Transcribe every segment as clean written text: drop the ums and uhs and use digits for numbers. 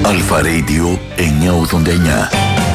Αλφα Radio 989.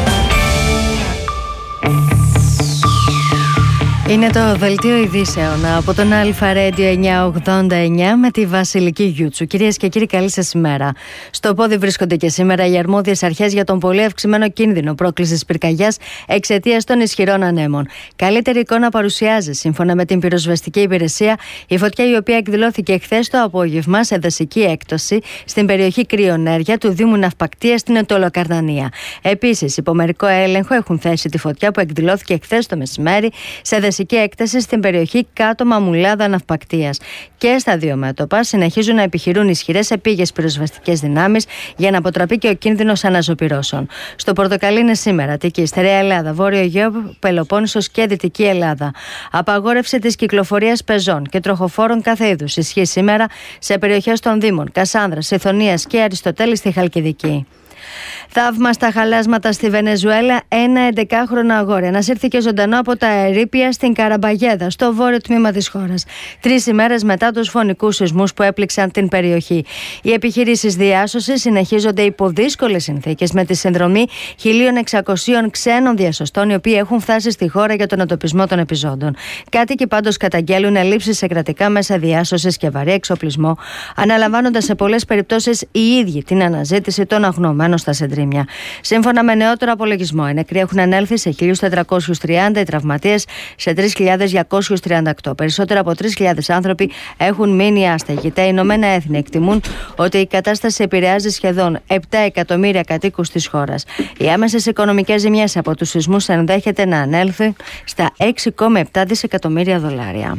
Είναι το δελτίο ειδήσεων από τον Αλφα Radio 989 με τη Βασιλική Γιούτσου. Κυρίες και κύριοι, καλή σας ημέρα. Στο πόδι βρίσκονται και σήμερα οι αρμόδιες αρχές για τον πολύ αυξημένο κίνδυνο πρόκλησης πυρκαγιάς εξαιτίας των ισχυρών ανέμων. Καλύτερη εικόνα παρουσιάζει, σύμφωνα με την πυροσβεστική υπηρεσία, η φωτιά η οποία εκδηλώθηκε χθες το απόγευμα σε δασική έκταση στην περιοχή Κρυονέρια του Δήμου Ναυπακτίας στην Ετωλοκαρνανία. Επίσης, υπό μερικό έλεγχο έχουν θέσει τη φωτιά που εκδηλώθηκε χθες το μεσημέρι σε δασική έκταση στην περιοχή Κάτω Μαμουλάδα Ναυπακτίας. Και στα δύο μέτωπα συνεχίζουν να επιχειρούν ισχυρές επίγειες πυροσβεστικές δυνάμεις για να αποτραπεί και ο κίνδυνος αναζωπυρώσεων. Στο πορτοκαλί είναι σήμερα Αττική, Στερεά Ελλάδα, Βόρειο Αιγαίο, Πελοπόννησος και Δυτική Ελλάδα. Απαγόρευση της κυκλοφορίας πεζών και τροχοφόρων κάθε είδους ισχύει σήμερα σε περιοχές των Δήμων Κασάνδρας, Ιθωνίας και Αριστοτέλη στη Χαλκιδική. Θαύμαστα χαλάσματα στη Βενεζουέλα. Ένα 11χρονο αγόρι ανασύρθηκε ζωντανό από τα ερείπια στην Καραμπαγέδα, στο βόρειο τμήμα της χώρας, 3 ημέρες μετά τους φωνικούς σεισμούς που έπληξαν την περιοχή. Οι επιχειρήσεις διάσωσης συνεχίζονται υπό δύσκολες συνθήκες με τη συνδρομή 1.600 ξένων διασωστών, οι οποίοι έχουν φτάσει στη χώρα για τον εντοπισμό των επιζώντων. Κάτοικοι πάντως καταγγέλουν ελλείψεις σε κρατικά μέσα διάσωσης και βαρύ εξοπλισμό, αναλαμβάνοντας σε πολλές περιπτώσεις οι ίδιοι την αναζήτηση των αγνοωμένων στα σεντρίμια. Σύμφωνα με νεότερο απολογισμό, οι νεκροί έχουν ανέλθει σε 1.430, οι τραυματίες σε 3.238. Περισσότερο από 3.000 άνθρωποι έχουν μείνει άστεγοι. Τα Ηνωμένα Έθνη εκτιμούν ότι η κατάσταση επηρεάζει σχεδόν 7 εκατομμύρια κατοίκους της χώρας. Οι άμεσες οικονομικές ζημιές από τους σεισμούς ενδέχεται να ανέλθουν στα 6,7 δισεκατομμύρια δολάρια.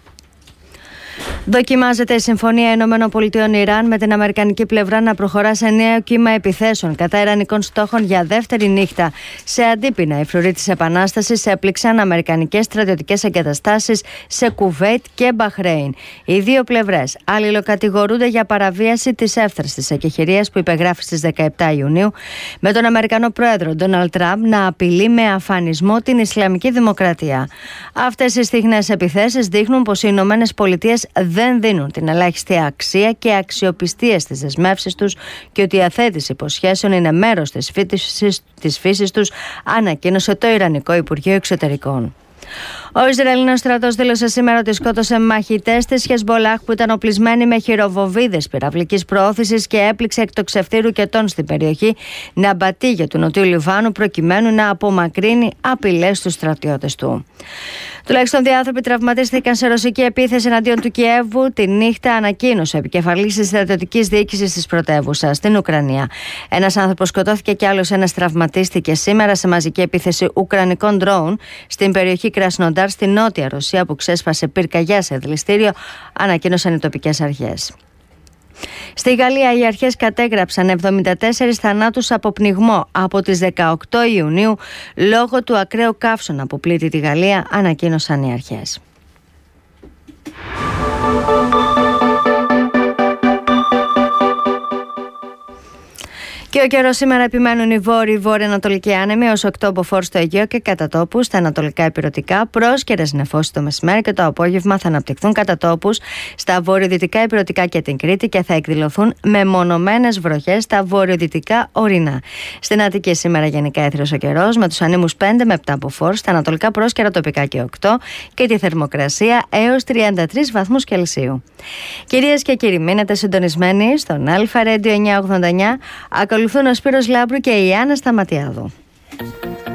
Δοκιμάζεται η Συμφωνία ΗΠΑ-Ιράν με την αμερικανική πλευρά να προχωρά σε νέο κύμα επιθέσεων κατά ιρανικών στόχων για δεύτερη νύχτα. Σε αντίπεινα, οι φρουροί της Επανάστασης έπληξαν αμερικανικές στρατιωτικές εγκαταστάσεις σε Κουβέιτ και Μπαχρέιν. Οι δύο πλευρές αλληλοκατηγορούνται για παραβίαση της εύθραυστης εκεχηρίας που υπεγράφει στις 17 Ιουνίου, με τον Αμερικανό πρόεδρο Ντόναλντ Τραμπ να απειλεί με αφανισμό την Ισλαμική Δημοκρατία. Αυτές οι στιγνές επιθέσεις δείχνουν πως οι Ηνωμένες Πολιτείες δεν δίνουν την ελάχιστη αξία και αξιοπιστία στις δεσμεύσεις τους και ότι η αθέτηση υποσχέσεων είναι μέρος της φύσης τους, ανακοίνωσε το Ιρανικό Υπουργείο Εξωτερικών. Ο Ισραηλινός στρατός δήλωσε σήμερα ότι σκότωσε μαχητές της Χεσμπολάχ που ήταν οπλισμένοι με χειροβοβίδες πυραυλικής προώθησης και έπληξε εκ τοξευτήρου κετών στην περιοχή Ναμπατίγια του Νοτιού Λιβάνου προκειμένου να απομακρύνει απειλές στους στρατιώτες του. Τουλάχιστον 2 άνθρωποι τραυματίστηκαν σε ρωσική επίθεση εναντίον του Κιέβου τη νύχτα, ανακοίνωσε ο επικεφαλής της στρατιωτικής διοίκησης της πρωτεύουσας στην Ουκρανία. Ένας άνθρωπος σκοτώθηκε και άλλος ένας τραυματίστηκε σήμερα σε μαζική επίθεση ουκρανικών ντρόουν στην περιοχή Κρασνοντάρ στη νότια Ρωσία που ξέσπασε πυρκαγιά σε δηληστήριο, ανακοίνωσαν οι τοπικές αρχές. Στη Γαλλία οι αρχές κατέγραψαν 74 θανάτους από πνιγμό από τις 18 Ιουνίου λόγω του ακραίου καύσωνα που πλήττει τη Γαλλία, ανακοίνωσαν οι αρχές. Και ο καιρός σήμερα επιμένουν οι βόρειο-ανατολικοί άνεμοι ως 8 μποφόρ στο Αιγαίο και κατά τόπου στα ανατολικά ηπειρωτικά. Πρόσκαιρες νεφώσεις το μεσημέρι και το απόγευμα θα αναπτυχθούν κατά τόπους στα βορειοδυτικά ηπειρωτικά και την Κρήτη και θα εκδηλωθούν μεμονωμένες βροχές στα βορειοδυτικά ορεινά. Στην Αττική σήμερα γενικά έθριος ο καιρός με τους ανέμους 5 με 7 μποφόρ, στα ανατολικά πρόσκαιρα τοπικά και 8 και τη θερμοκρασία έως 33 βαθμούς Κελσίου. Κυρίες και κύριοι, μείνετε συντονισμένοι στον Αλφα Radio 989. Ακολουθούν ο Σπύρος Λάμπρου και η Άννα Σταματιάδου.